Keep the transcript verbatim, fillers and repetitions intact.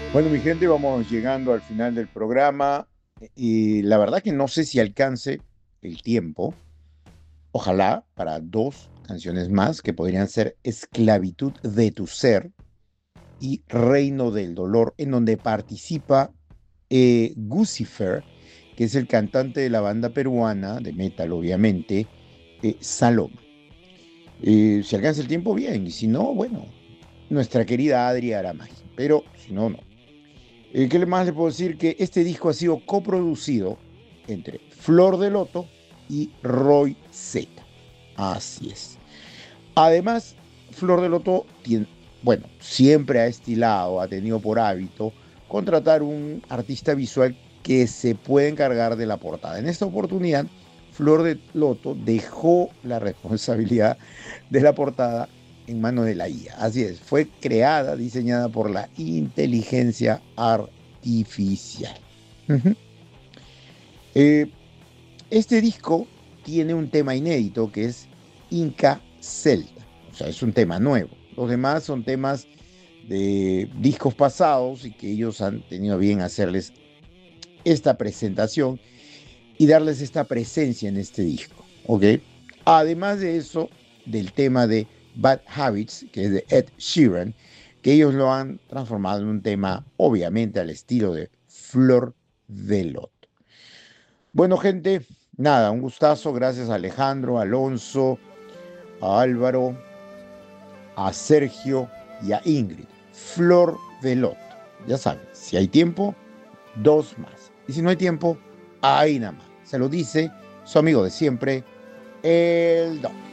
Bueno, mi gente, vamos llegando al final del programa y la verdad que no sé si alcance el tiempo. Ojalá para dos canciones más que podrían ser Esclavitud de tu ser y Reino del Dolor, en donde participa eh, Gucifer, que es el cantante de la banda peruana, de metal obviamente, eh, Saloma. Eh, si alcanza el tiempo, bien, y si no, bueno, nuestra querida Adri hará magia, pero si no, no. Eh, ¿qué más le puedo decir? Que este disco ha sido coproducido entre Flor de Loto y Roy Z. Así es. Además, Flor de Loto tiene, bueno, siempre ha estilado, ha tenido por hábito contratar un artista visual que se puede encargar de la portada. En esta oportunidad, Flor de Loto dejó la responsabilidad de la portada en manos de la I A. Así es, fue creada, diseñada por la inteligencia artificial. Ujú. Eh, este disco tiene un tema inédito que es Inca Celta, o sea, es un tema nuevo. Los demás son temas de discos pasados y que ellos han tenido bien hacerles esta presentación y darles esta presencia en este disco, ¿ok? Además de eso, del tema de Bad Habits, que es de Ed Sheeran, que ellos lo han transformado en un tema, obviamente, al estilo de Flor de Loto. Bueno, gente, nada, un gustazo. Gracias a Alejandro, a Alonso, a Álvaro, a Sergio y a Ingrid. Flor de Loto. Ya saben, si hay tiempo, dos más. Y si no hay tiempo, ahí nada más. Se lo dice su amigo de siempre, el Doc.